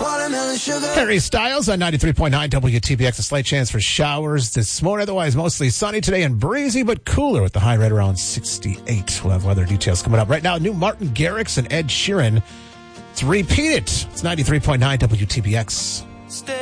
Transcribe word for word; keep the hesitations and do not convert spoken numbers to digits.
Watermelon sugar. Harry Styles on ninety-three point nine W T B X. A slight chance for showers this morning. Otherwise, mostly sunny today and breezy, but cooler with the high right around sixty-eight. We'll have weather details coming up. Right now, new Martin Garrix and Ed Sheeran. It's Repeat It. It's ninety-three point nine W T B X. Stay